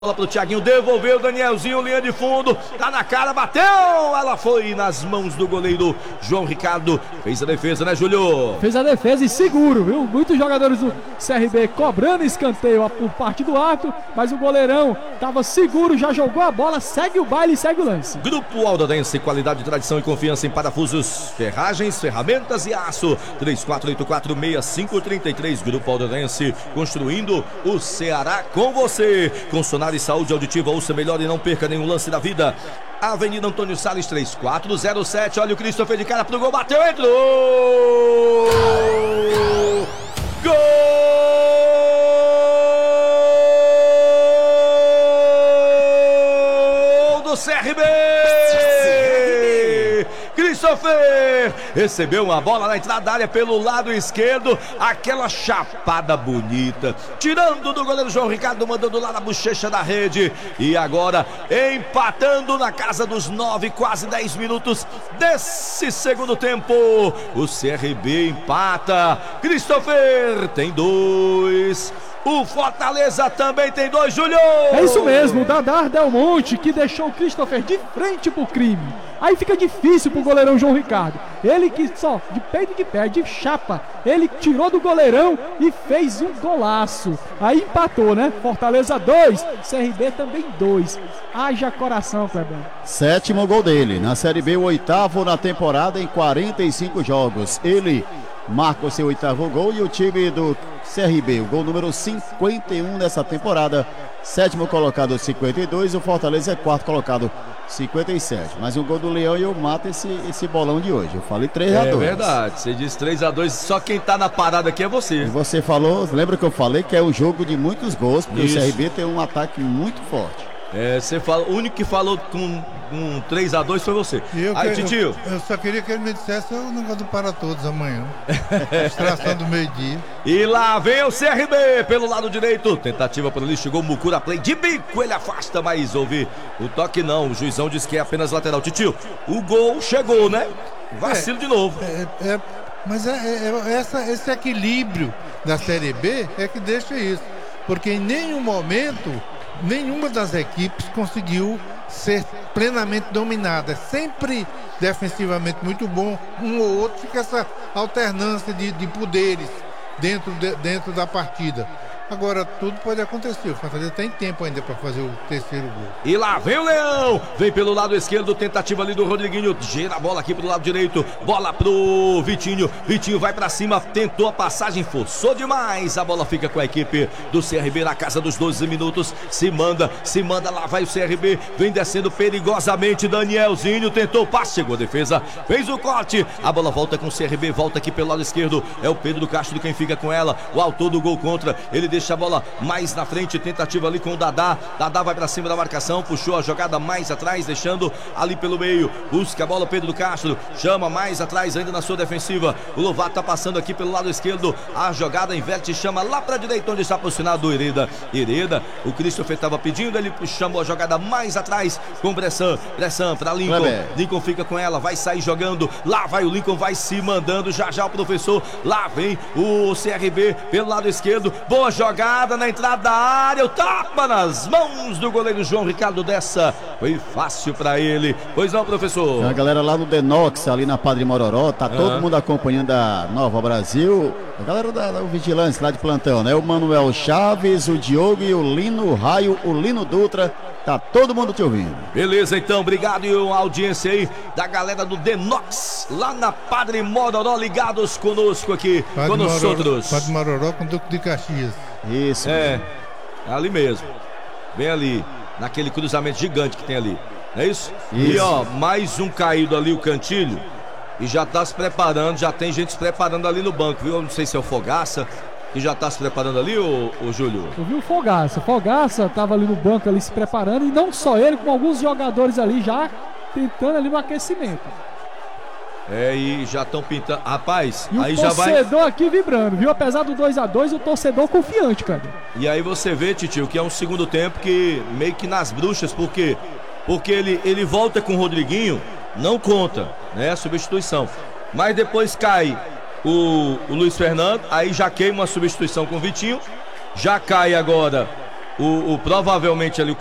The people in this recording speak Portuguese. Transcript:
Bola pro Thiaguinho, devolveu o Danielzinho, linha de fundo, tá na cara, bateu, ela foi nas mãos do goleiro João Ricardo, fez a defesa, né, Júlio? Fez a defesa e seguro, viu? Muitos jogadores do CRB cobrando escanteio por parte do Arthur, mas o goleirão tava seguro, já jogou a bola, segue o baile e segue o lance. Grupo Aldorense, qualidade, tradição e confiança em parafusos, ferragens, ferramentas e aço. 34846533, Grupo Aldorense, construindo o Ceará com você. Consonar e saúde auditiva, ouça melhor e não perca nenhum lance da vida. Avenida Antônio Salles 3407. Olha o Christopher de cara pro gol, bateu, entrou! Gol do CRB! Christopher recebeu uma bola na entrada da área pelo lado esquerdo, aquela chapada bonita, tirando do goleiro João Ricardo, mandando lá na bochecha da rede, e agora empatando na casa dos 9, quase 10 minutos desse segundo tempo. O CRB empata, Christopher tem 2. O Fortaleza também tem 2, Júlio! É isso mesmo, o Dadar Del Monte que deixou o Christopher de frente pro crime. Aí fica difícil pro goleirão João Ricardo. Ele que só de peito de pé, de chapa, ele tirou do goleirão e fez um golaço. Aí empatou, né? Fortaleza 2, CRB também 2. Haja coração, Clebão. 7º gol dele, na Série B, o 8º na temporada em 45 jogos. Ele marca o seu 8º gol e o time do CRB, o gol número 51 nessa temporada. 7º colocado 52, o Fortaleza é 4º colocado 57. Mais um gol do Leão e eu mato esse bolão de hoje. Eu falei 3-2. É verdade, você disse 3-2, só quem tá na parada aqui é você. E você falou, lembra que eu falei que é um jogo de muitos gols, porque Isso. o CRB tem um ataque muito forte. Você fala, o único que falou com 3-2 foi você. Aí, Titio. Eu só queria que ele me dissesse o negócio do para todos amanhã. Distração do meio-dia. E lá vem o CRB pelo lado direito. Tentativa por ali, chegou o Mucura Play de bico. Ele afasta, mas houve o toque não. O juizão diz que é apenas lateral. Titio, o gol chegou, né? Vacilo de novo. Mas esse equilíbrio da Série B é que deixa isso. Porque em nenhum momento nenhuma das equipes conseguiu ser plenamente dominada. Sempre defensivamente muito bom, um ou outro, fica essa alternância de poderes dentro da partida. Agora tudo pode acontecer, o Fortaleza tem tempo ainda para fazer o terceiro gol. E lá vem o Leão, vem pelo lado esquerdo, tentativa ali do Rodriguinho, gira a bola aqui pro lado direito, bola pro Vitinho, Vitinho vai pra cima, tentou a passagem, forçou demais, a bola fica com a equipe do CRB na casa dos 12 minutos, se manda, lá vai o CRB, vem descendo perigosamente, Danielzinho tentou o passe, chegou a defesa, fez o corte, a bola volta com o CRB, volta aqui pelo lado esquerdo, é o Pedro Castro quem fica com ela, o autor do gol contra, ele deixa a bola mais na frente, tentativa ali com o Dadá vai pra cima da marcação, puxou a jogada mais atrás, deixando ali pelo meio, busca a bola Pedro Castro, chama mais atrás ainda na sua defensiva, o Lovato tá passando aqui pelo lado esquerdo, a jogada inverte, chama lá pra direita onde está posicionado o Hereda, o Christopher tava pedindo, ele chamou a jogada mais atrás com Bressan pra Lincoln fica com ela, vai sair jogando, lá vai o Lincoln, vai se mandando, já o professor, lá vem o CRB pelo lado esquerdo, boa jogada na entrada da área, o tapa nas mãos do goleiro João Ricardo, dessa foi fácil pra ele, pois não, professor? A galera lá no Denox, ali na Padre Mororó, tá todo mundo acompanhando a Nova Brasil, a galera da Vigilância lá de plantão, né? O Manuel Chaves, o Diogo e o Lino Raio, o Lino Dutra, tá todo mundo te ouvindo. Beleza, então, obrigado e a audiência aí da galera do Denox, lá na Padre Mororó, ligados conosco aqui, conosco outros. Padre Mororó com Duque de Caxias. Isso. Ali mesmo, bem ali, naquele cruzamento gigante que tem ali, não é isso? Isso. E ó, mais um caído ali, o Cantilho, e já tá se preparando, já tem gente se preparando ali no banco, viu? Eu não sei se é o Fogaça, que já tá se preparando ali, o Júlio? Eu vi o Fogaça tava ali no banco ali se preparando, e não só ele, como alguns jogadores ali já tentando ali no aquecimento. E já estão pintando, rapaz, e aí o já vai... torcedor aqui vibrando, viu? Apesar do 2-2, o torcedor confiante, cara. E aí você vê, Titio, que é um segundo tempo que meio que nas bruxas, porque ele volta com o Rodriguinho, não conta, né, a substituição, mas depois cai o Luiz Fernando, aí já queima uma substituição com o Vitinho, já cai agora provavelmente ali